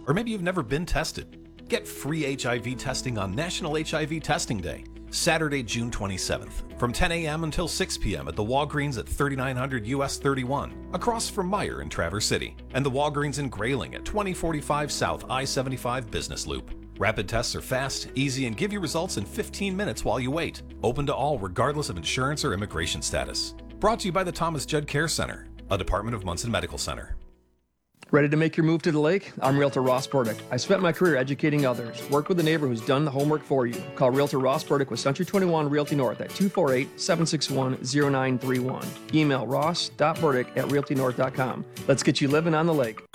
Or maybe you've never been tested. Get free HIV testing on National HIV Testing Day, Saturday, June 27th, from 10 a.m. until 6 p.m. at the Walgreens at 3900 US 31, across from Meijer in Traverse City, and the Walgreens in Grayling at 2045 South I-75 Business Loop. Rapid tests are fast, easy, and give you results in 15 minutes while you wait. Open to all regardless of insurance or immigration status. Brought to you by the Thomas Judd Care Center, a department of Munson Medical Center. Ready to make your move to the lake? I'm Realtor Ross Burdick. I spent my career educating others. Work with a neighbor who's done the homework for you. Call Realtor Ross Burdick with Century 21 Realty North at 248-761-0931. Email ross.burdick@realtynorth.com. Let's get you living on the lake.